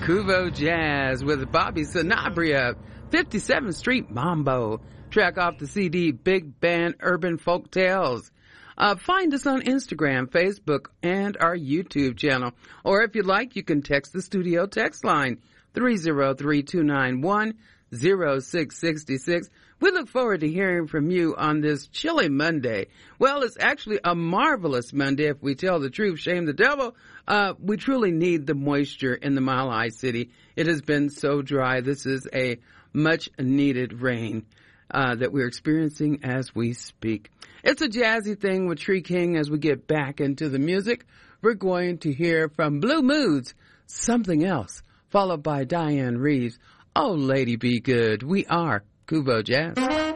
Kuvo Jazz with Bobby Sanabria, 57th Street Mambo, track off the CD Big Band Urban Folk Tales. Find us on Instagram, Facebook, and our YouTube channel. Or if you'd like, you can text the studio text line, 303-291-0666. We look forward to hearing from you on this chilly Monday. Well, it's actually a marvelous Monday, if we tell the truth. Shame the devil. We truly need the moisture in the Mile High City. It has been so dry. This is a much-needed rain that we're experiencing as we speak. It's a jazzy thing with Tree King. As we get back into the music, we're going to hear from Blue Moods, Something Else, followed by Diane Reeves. Oh, Lady Be Good. We are Kuvo Jazz.